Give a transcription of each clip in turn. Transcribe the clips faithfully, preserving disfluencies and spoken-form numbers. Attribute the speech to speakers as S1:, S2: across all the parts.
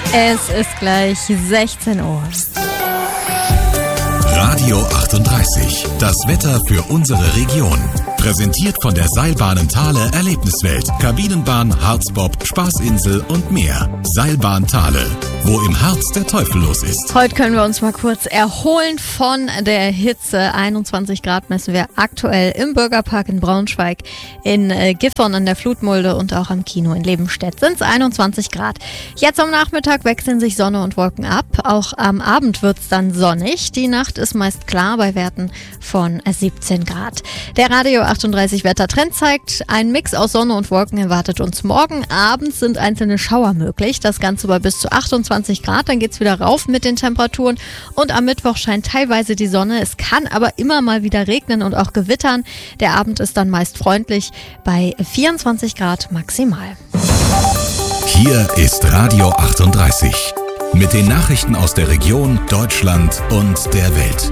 S1: Es ist gleich sechzehn Uhr.
S2: Radio achtunddreißig, das Wetter für unsere Region. Präsentiert von der Seilbahnen Thale Erlebniswelt, Kabinenbahn, Harzbob, Spaßinsel und mehr. Seilbahn Thale, wo im Harz der Teufel los ist.
S1: Heute können wir uns mal kurz erholen von der Hitze. einundzwanzig Grad messen wir aktuell im Bürgerpark in Braunschweig, in äh, Gifhorn an der Flutmulde und auch am Kino in Lebenstedt sind es einundzwanzig Grad. Jetzt am Nachmittag wechseln sich Sonne und Wolken ab. Auch am Abend wird es dann sonnig. Die Nacht ist meist klar bei Werten von siebzehn Grad. Der Radio achtunddreißig Wettertrend zeigt, ein Mix aus Sonne und Wolken erwartet uns morgen. Abends sind einzelne Schauer möglich. Das Ganze bei bis zu achtundzwanzig Grad. Dann geht es wieder rauf mit den Temperaturen. Und am Mittwoch scheint teilweise die Sonne. Es kann aber immer mal wieder regnen und auch gewittern. Der Abend ist dann meist freundlich bei vierundzwanzig Grad maximal.
S2: Hier ist Radio achtunddreißig. Mit den Nachrichten aus der Region, Deutschland und der Welt.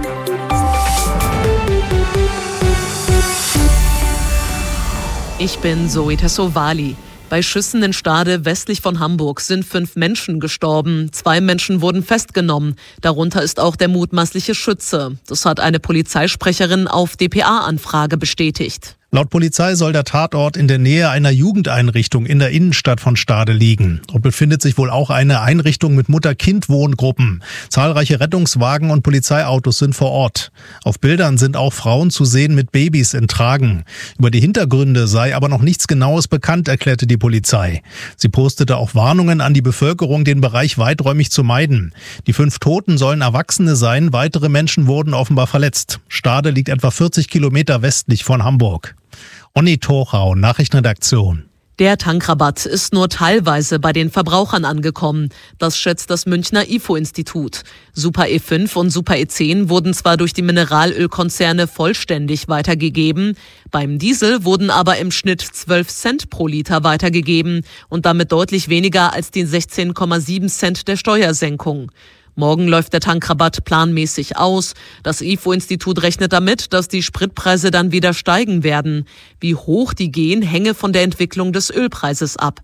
S3: Ich bin Zoe Tassovali. Bei Schüssen in Stade westlich von Hamburg sind fünf Menschen gestorben. Zwei Menschen wurden festgenommen. Darunter ist auch der mutmaßliche Schütze. Das hat eine Polizeisprecherin auf D P A-Anfrage bestätigt.
S4: Laut Polizei soll der Tatort in der Nähe einer Jugendeinrichtung in der Innenstadt von Stade liegen. Dort befindet sich wohl auch eine Einrichtung mit Mutter-Kind-Wohngruppen. Zahlreiche Rettungswagen und Polizeiautos sind vor Ort. Auf Bildern sind auch Frauen zu sehen mit Babys in Tragen. Über die Hintergründe sei aber noch nichts Genaues bekannt, erklärte die Polizei. Sie postete auch Warnungen an die Bevölkerung, den Bereich weiträumig zu meiden. Die fünf Toten sollen Erwachsene sein, weitere Menschen wurden offenbar verletzt. Stade liegt etwa vierzig Kilometer westlich von Hamburg. Onni Torau, Nachrichtenredaktion.
S3: Der Tankrabatt ist nur teilweise bei den Verbrauchern angekommen. Das schätzt das Münchner I F O-Institut. Super E fünf und Super E zehn wurden zwar durch die Mineralölkonzerne vollständig weitergegeben, beim Diesel wurden aber im Schnitt zwölf Cent pro Liter weitergegeben und damit deutlich weniger als die sechzehn Komma sieben Cent der Steuersenkung. Morgen läuft der Tankrabatt planmäßig aus. Das I F O-Institut rechnet damit, dass die Spritpreise dann wieder steigen werden. Wie hoch die gehen, hänge von der Entwicklung des Ölpreises ab.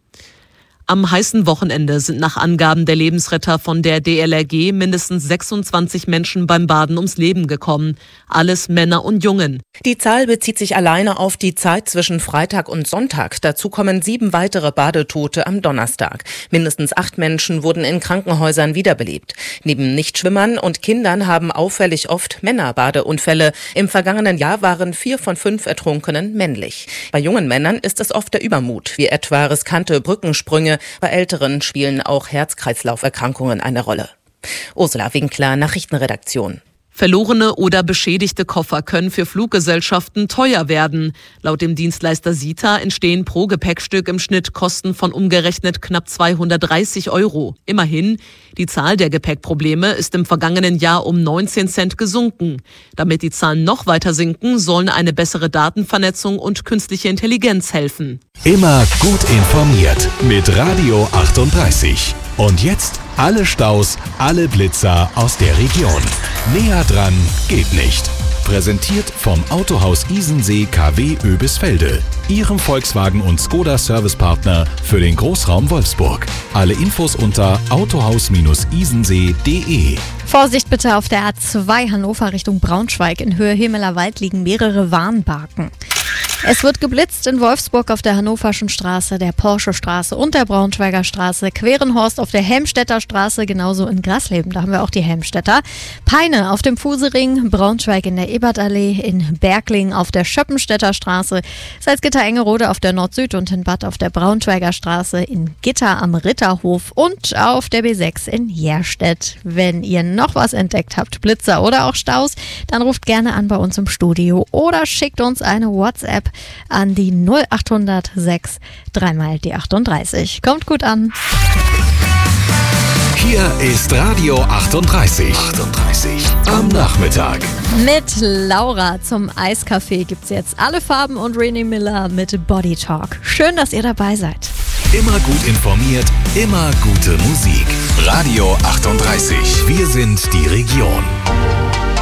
S3: Am heißen Wochenende sind nach Angaben der Lebensretter von der D L R G mindestens sechsundzwanzig Menschen beim Baden ums Leben gekommen. Alles Männer und Jungen.
S5: Die Zahl bezieht sich alleine auf die Zeit zwischen Freitag und Sonntag. Dazu kommen sieben weitere Badetote am Donnerstag. Mindestens acht Menschen wurden in Krankenhäusern wiederbelebt. Neben Nichtschwimmern und Kindern haben auffällig oft Männer Badeunfälle. Im vergangenen Jahr waren vier von fünf Ertrunkenen männlich. Bei jungen Männern ist es oft der Übermut, wie etwa riskante Brückensprünge. Bei Älteren spielen auch Herz-Kreislauf-Erkrankungen eine Rolle. Ursula Winkler, Nachrichtenredaktion.
S3: Verlorene oder beschädigte Koffer können für Fluggesellschaften teuer werden. Laut dem Dienstleister SITA entstehen pro Gepäckstück im Schnitt Kosten von umgerechnet knapp zweihundertdreißig Euro. Immerhin, die Zahl der Gepäckprobleme ist im vergangenen Jahr um neunzehn Cent gesunken. Damit die Zahlen noch weiter sinken, sollen eine bessere Datenvernetzung und künstliche Intelligenz helfen.
S2: Immer gut informiert mit Radio achtunddreißig. Und jetzt alle Staus, alle Blitzer aus der Region. Näher dran geht nicht. Präsentiert vom Autohaus Isensee K W Oebisfelde, Ihrem Volkswagen und Skoda Servicepartner für den Großraum Wolfsburg. Alle Infos unter autohaus isensee punkt de.
S1: Vorsicht bitte auf der A zwei Hannover Richtung Braunschweig. In Höhe Hemeler Wald liegen mehrere Warnbarken. Es wird geblitzt in Wolfsburg auf der Hannoverschen Straße, der Porsche-Straße und der Braunschweiger Straße, Querenhorst auf der Helmstedter Straße, genauso in Grasleben, da haben wir auch die Helmstedter, Peine auf dem Fusering, Braunschweig in der Ebertallee, in Bergling auf der Schöppenstädter Straße, Salzgitter-Engerode auf der Nord-Süd und in Bad auf der Braunschweiger Straße, in Gitter am Ritterhof und auf der B sechs in Järstedt. Wenn ihr noch was entdeckt habt, Blitzer oder auch Staus, dann ruft gerne an bei uns im Studio oder schickt uns eine WhatsApp an die null acht null null sechs dreimal die achtunddreißig. Kommt gut an.
S2: Hier ist Radio achtunddreißig. achtunddreißig am Nachmittag.
S1: Mit Laura zum Eiscafé gibt's jetzt alle Farben und René Miller mit Body Talk. Schön, dass ihr dabei seid.
S2: Immer gut informiert, immer gute Musik. Radio achtunddreißig. Wir sind die Region.